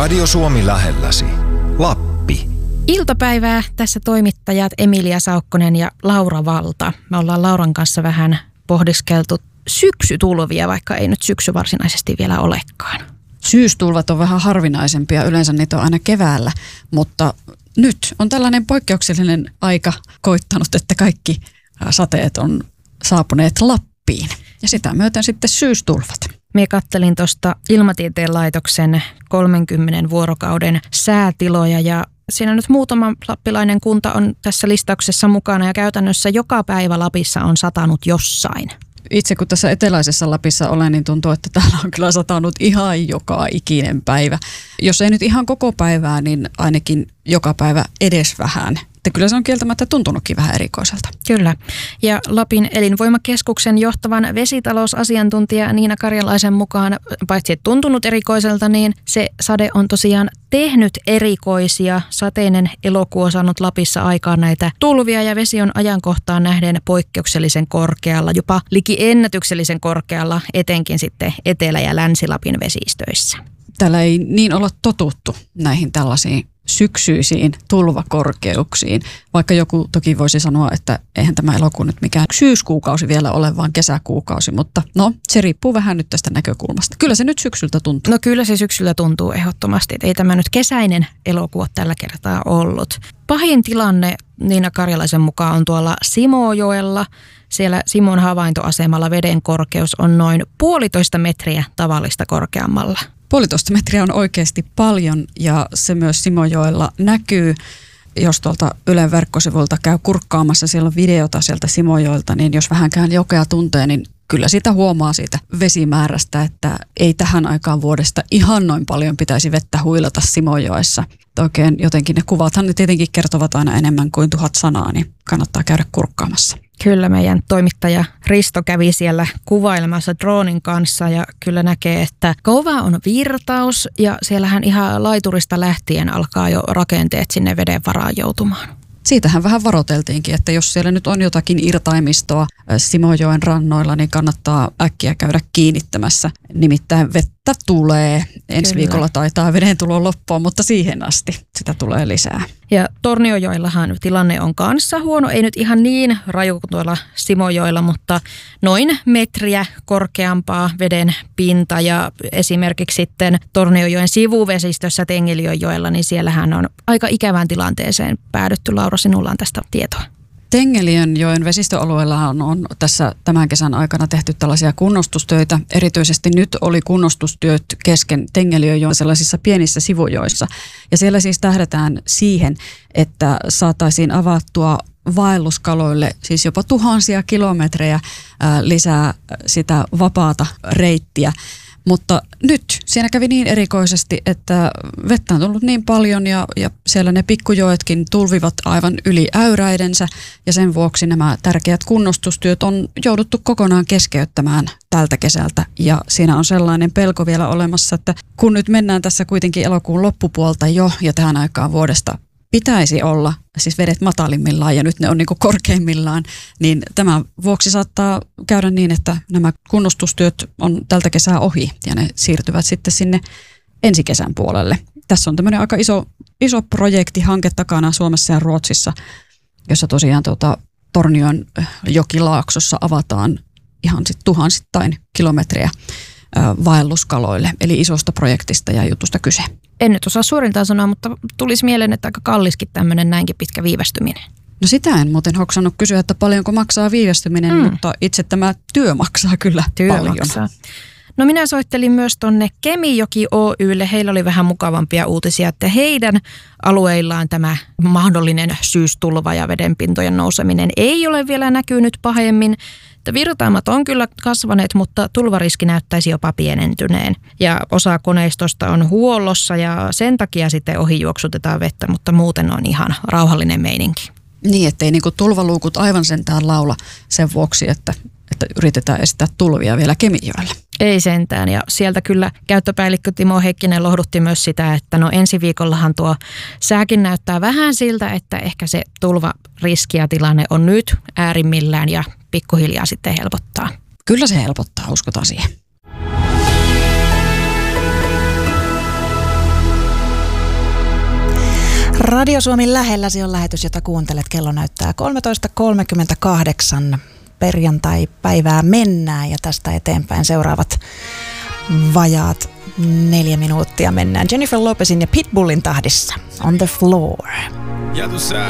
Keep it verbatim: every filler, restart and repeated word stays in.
Radio Suomi lähelläsi. Lappi. Iltapäivää tässä toimittajat Emilia Saukkonen ja Laura Valta. Me ollaan Lauran kanssa vähän pohdiskeltu syksytulvia, vaikka ei nyt syksy varsinaisesti vielä olekaan. Syystulvat on vähän harvinaisempia, yleensä niitä on aina keväällä, mutta nyt on tällainen poikkeuksellinen aika koittanut, että kaikki sateet on saapuneet Lappiin ja sitä myöten sitten syystulvat. Mie kattelin tuosta Ilmatieteen laitoksen kolmenkymmenen vuorokauden säätiloja ja siinä nyt muutama lappilainen kunta on tässä listauksessa mukana ja käytännössä joka päivä Lapissa on satanut jossain. Itse kun tässä eteläisessä Lapissa olen, niin tuntuu, että täällä on kyllä satanut ihan joka ikinen päivä. Jos ei nyt ihan koko päivää, niin ainakin joka päivä edes vähän. Että kyllä se on kieltämättä tuntunutkin vähän erikoiselta. Kyllä. Ja Lapin elinvoimakeskuksen johtavan vesitalousasiantuntija Niina Karjalaisen mukaan, paitsi että tuntunut erikoiselta, niin se sade on tosiaan tehnyt erikoisia. Sateinen elokuu on saanut Lapissa aikaan näitä tulvia ja vesi on ajankohtaan nähden poikkeuksellisen korkealla, jopa liki ennätyksellisen korkealla, etenkin sitten Etelä- ja Länsi-Lapin vesistöissä. Täällä ei niin olla totuttu näihin tällaisiin syksyisiin tulvakorkeuksiin, vaikka joku toki voisi sanoa, että eihän tämä elokuu nyt mikään syyskuukausi vielä ole, vaan kesäkuukausi, mutta no se riippuu vähän nyt tästä näkökulmasta. Kyllä se nyt syksyltä tuntuu. No kyllä se syksyllä tuntuu ehdottomasti, että ei tämä nyt kesäinen elokuu ole tällä kertaa ollut. Pahin tilanne Niina Karjalaisen mukaan on tuolla Simojoella. Siellä Simon havaintoasemalla veden korkeus on noin puolitoista metriä tavallista korkeammalla. Puolitoista metriä on oikeasti paljon ja se myös Simojoella näkyy. Jos tuolta Ylen verkkosivuilta käy kurkkaamassa, siellä on videota sieltä Simojoelta, niin jos vähänkään jokea tuntee, niin kyllä sitä huomaa siitä vesimäärästä, että ei tähän aikaan vuodesta ihan noin paljon pitäisi vettä huilata Simojoessa. Oikein jotenkin ne kuvathan ne tietenkin kertovat aina enemmän kuin tuhat sanaa, niin kannattaa käydä kurkkaamassa. Kyllä meidän toimittaja Risto kävi siellä kuvailemassa droonin kanssa ja kyllä näkee, että kova on virtaus ja siellähän ihan laiturista lähtien alkaa jo rakenteet sinne veden varaan joutumaan. Siitähän vähän varoteltiinkin, että jos siellä nyt on jotakin irtaimistoa Simojoen rannoilla, niin kannattaa äkkiä käydä kiinnittämässä. Nimittäin vettä tulee. Ensi Kyllä. viikolla taitaa veden tulo loppua, mutta siihen asti sitä tulee lisää. Ja Torniojoillahan tilanne on kanssa huono. Ei nyt ihan niin raju kuin tuolla Simojoilla, mutta noin metriä korkeampaa veden pinta. Ja esimerkiksi sitten Torniojoen sivuvesistössä Tengeliönjoella, niin siellähän on aika ikävään tilanteeseen päädytty. Laura, sinulla on tästä tietoa. Tengeliönjoen vesistöalueella on, on tässä tämän kesän aikana tehty tällaisia kunnostustöitä. Erityisesti nyt oli kunnostustyöt kesken Tengeliönjoen sellaisissa pienissä sivujoissa. Ja siellä siis tähdätään siihen, että saataisiin avattua vaelluskaloille siis jopa tuhansia kilometrejä ää, lisää sitä vapaata reittiä. Mutta nyt siinä kävi niin erikoisesti, että vettä on tullut niin paljon ja, ja siellä ne pikkujoetkin tulvivat aivan yli äyräidensä ja sen vuoksi nämä tärkeät kunnostustyöt on jouduttu kokonaan keskeyttämään tältä kesältä. Ja siinä on sellainen pelko vielä olemassa, että kun nyt mennään tässä kuitenkin elokuun loppupuolta jo ja tähän aikaan vuodesta pitäisi olla siis vedet matalimmillaan ja nyt ne on niin kuin korkeimmillaan, niin tämän vuoksi saattaa käydä niin, että nämä kunnostustyöt on tältä kesää ohi ja ne siirtyvät sitten sinne ensi kesän puolelle. Tässä on tämmöinen aika iso, iso projekti, hanke takana Suomessa ja Ruotsissa, jossa tosiaan tuota Tornion jokilaaksossa avataan ihan sit tuhansittain kilometriä vaelluskaloille, eli isosta projektista ja jutusta kyse. En nyt osaa suorintaan sanoa, mutta tulisi mieleen, että aika kalliskin tämmöinen näinkin pitkä viivästyminen. No sitä en muuten hoksannut kysyä, että paljonko maksaa viivästyminen, mm. mutta itse tämä työ maksaa kyllä työ paljon. Maksaa. No minä soittelin myös tonne Kemijoki Oy:lle. Heillä oli vähän mukavampia uutisia, että heidän alueillaan tämä mahdollinen syystulva ja vedenpintojen nouseminen ei ole vielä näkynyt pahemmin. Virtaamat on kyllä kasvaneet, mutta tulvariski näyttäisi jopa pienentyneen. Ja osa koneistosta on huollossa ja sen takia sitten ohijuoksutetaan vettä, mutta muuten on ihan rauhallinen meininki. Niin, ettei niinku tulvaluukut aivan sentään laula sen vuoksi, että, että yritetään estää tulvia vielä Kemijoella. Ei sentään, ja sieltä kyllä käyttöpäällikkö Timo Heikkinen lohdutti myös sitä, että no ensi viikollahan tuo sääkin näyttää vähän siltä, että ehkä se tulvariski ja tilanne on nyt äärimmillään ja pikkuhiljaa sitten helpottaa. Kyllä se helpottaa, uskotaan siihen. Radio Suomi lähelläsi on lähetys, jota kuuntelet. Kello näyttää kolmetoista kolmekymmentäkahdeksan. Perjantai-päivää mennään ja tästä eteenpäin seuraavat vajaat neljä minuuttia mennään Jennifer Lopezin ja Pitbullin tahdissa. On the Floor. Ya tú sabes.